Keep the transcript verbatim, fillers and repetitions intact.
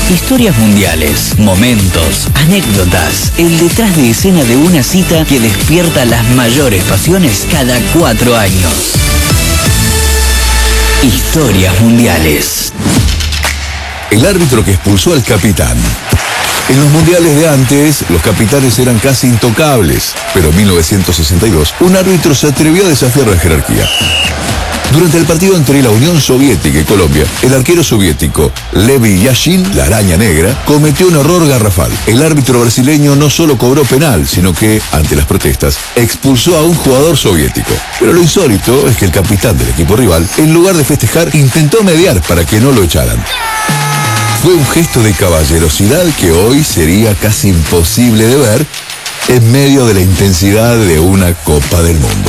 Historias mundiales, momentos, anécdotas, el detrás de escena de una cita que despierta las mayores pasiones cada cuatro años. Historias mundiales. El árbitro que expulsó al capitán. En los mundiales de antes, los capitanes eran casi intocables, pero en mil novecientos sesenta y dos, un árbitro se atrevió a desafiar la jerarquía. Durante el partido entre la Unión Soviética y Colombia, el arquero soviético Lev Yashin, la araña negra, cometió un error garrafal. El árbitro brasileño no solo cobró penal, sino que, ante las protestas, expulsó a un jugador soviético. Pero lo insólito es que el capitán del equipo rival, en lugar de festejar, intentó mediar para que no lo echaran. Fue un gesto de caballerosidad que hoy sería casi imposible de ver en medio de la intensidad de una Copa del Mundo.